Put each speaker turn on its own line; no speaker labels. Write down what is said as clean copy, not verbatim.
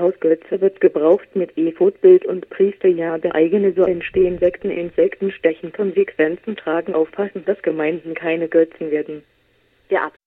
Aus Götze wird gebraucht mit Ephod-Bild und Priesterjahr eigene, so entstehen Sekten. Insekten stechen Konsequenzen tragen. Aufpassen, dass Gemeinden keine Götzen werden.
Der